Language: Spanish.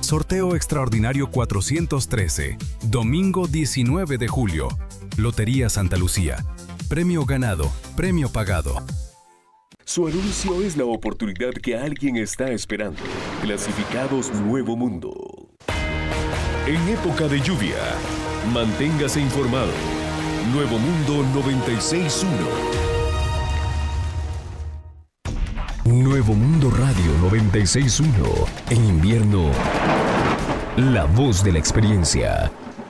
Sorteo extraordinario 413. Domingo 19 de julio. Lotería Santa Lucía. Premio ganado, premio pagado. Su anuncio es la oportunidad que alguien está esperando. Clasificados Nuevo Mundo. En época de lluvia, manténgase informado. Nuevo Mundo 96.1. Nuevo Mundo Radio 96.1. En invierno, la voz de la experiencia.